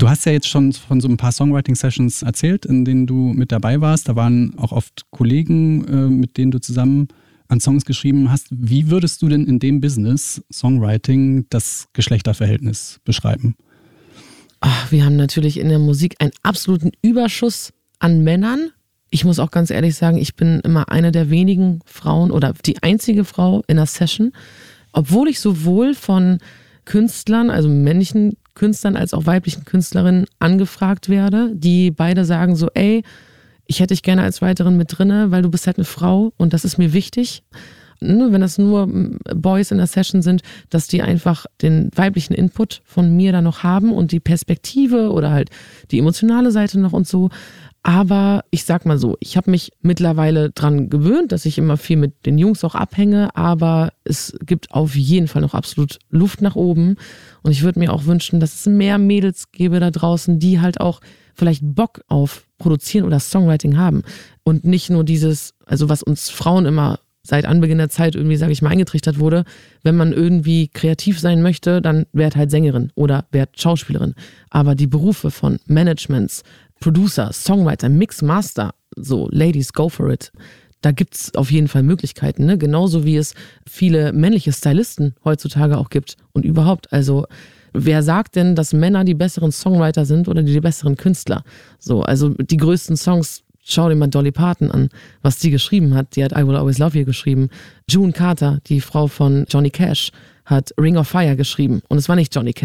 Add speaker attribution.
Speaker 1: Du hast ja jetzt schon von so ein paar Songwriting-Sessions erzählt, in denen du mit dabei warst. Da waren auch oft Kollegen, mit denen du zusammen an Songs geschrieben hast. Wie würdest du denn in dem Business Songwriting das Geschlechterverhältnis beschreiben?
Speaker 2: Wir haben natürlich in der Musik einen absoluten Überschuss an Männern. Ich muss auch ganz ehrlich sagen, ich bin immer eine der wenigen Frauen oder die einzige Frau in der Session. Obwohl ich sowohl von Künstlern, also männlichen Künstlern als auch weiblichen Künstlerinnen angefragt werde, die beide sagen so, ey, ich hätte dich gerne als Writerin mit drinne, weil du bist halt eine Frau und das ist mir wichtig. Wenn das nur Boys in der Session sind, dass die einfach den weiblichen Input von mir da noch haben und die Perspektive oder halt die emotionale Seite noch und so. Aber ich sag mal so, ich habe mich mittlerweile dran gewöhnt, dass ich immer viel mit den Jungs auch abhänge, aber es gibt auf jeden Fall noch absolut Luft nach oben und ich würde mir auch wünschen, dass es mehr Mädels gäbe da draußen, die halt auch vielleicht Bock auf Produzieren oder Songwriting haben und nicht nur dieses, also was uns Frauen immer seit Anbeginn der Zeit irgendwie, sage ich mal, eingetrichtert wurde, wenn man irgendwie kreativ sein möchte, dann werd halt Sängerin oder werd Schauspielerin. Aber die Berufe von Managements, Producer, Songwriter, Mix, Master, so Ladies, go for it. Da gibt's auf jeden Fall Möglichkeiten, ne? Genauso wie es viele männliche Stylisten heutzutage auch gibt und überhaupt. Also wer sagt denn, dass Männer die besseren Songwriter sind oder die besseren Künstler? So, also die größten Songs, schau dir mal Dolly Parton an, was die geschrieben hat. Die hat I Will Always Love You geschrieben. June Carter, die Frau von Johnny Cash, hat Ring of Fire geschrieben. Und es war nicht Johnny Cash.